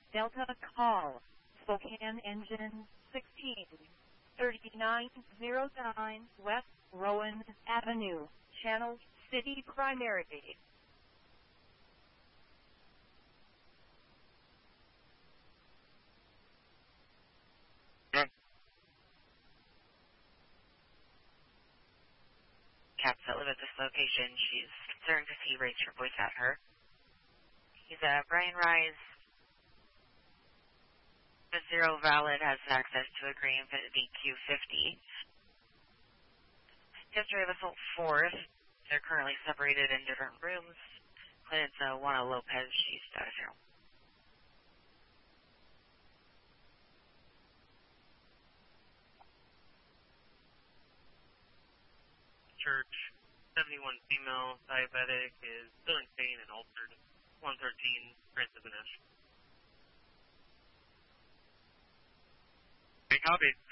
Delta call, Spokane engine 163909 West Rowan Avenue, Channel City Primary. Cats that live at this location, she's concerned because he raised her voice at her. He's Brian Rise. The Zero Valid has access to a Gray Infiniti Q50. History of assault 4th. They're currently separated in different rooms. Claimant's Juana Lopez. She's status zero. Church, 71 female, diabetic, is still in pain and altered. 113, Prince of Ganesh. Copy.